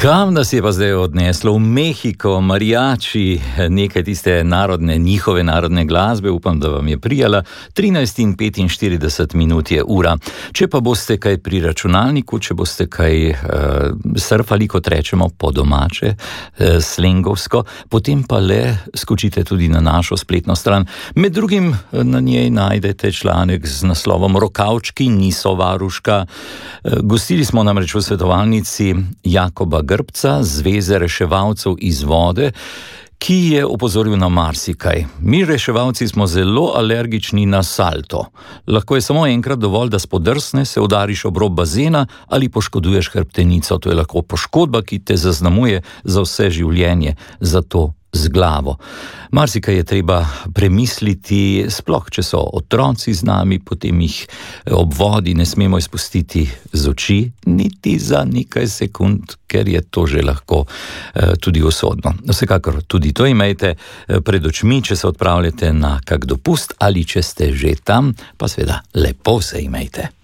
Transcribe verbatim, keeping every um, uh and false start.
Kam nas je pa zdaj odneslo? V Mehiko, mariači, nekaj tiste narodne, njihove narodne glasbe, upam, da vam je prijala. trinajst in petinštirideset minut je ura. Če pa boste kaj pri računalniku, če boste kaj uh, surfali, kot rečemo po domače, uh, slengovsko, potem pa le skočite tudi na našo spletno stran. Med drugim na njej najdete članek z naslovom Rokavčki niso varuška. Uh, gostili smo namreč v svetovalnici Jakoba Grbca, Zveze reševalcev iz vode, ki je opozoril na marsikaj. Mi reševalci smo zelo alergični na salto. Lahko je samo enkrat dovolj, da spodrsne, se udariš ob rob bazena ali poškoduješ hrbtenico. To je lahko poškodba, ki te zaznamuje za vse življenje, zato z glavo. Marsikaj je treba premisliti, sploh če so otroci z nami, potem jih ob vodi ne smemo izpustiti z oči, niti za nekaj sekund, ker je to že lahko eh, tudi usodno. Vsekakor tudi to imejte pred očmi, če se odpravljate na kak dopust ali če ste že tam, pa seveda lepo se imejte.